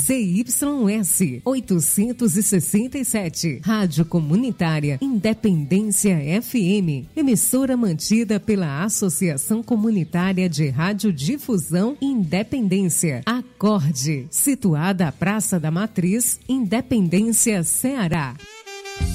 ZYS 867, Rádio Comunitária Independência FM, emissora mantida pela Associação Comunitária de Radiodifusão Independência, Acorde, situada à Praça da Matriz, Independência, Ceará.